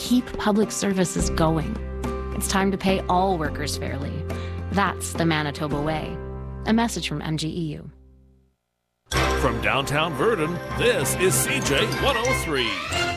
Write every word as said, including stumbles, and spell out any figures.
keep public services going. It's time to pay all workers fairly. That's the Manitoba way. A message from M G E U. From downtown Virden, this is C J one oh three.